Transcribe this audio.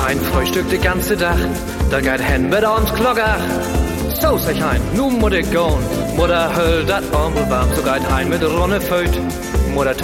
ein Frühstück de ganze Tag, da geht hen mit uns Klogger. So sag ein, nu muss ich gehen. Mutter höll dat Bambelbaum, so geht ein mit Ronne Föt. Mutter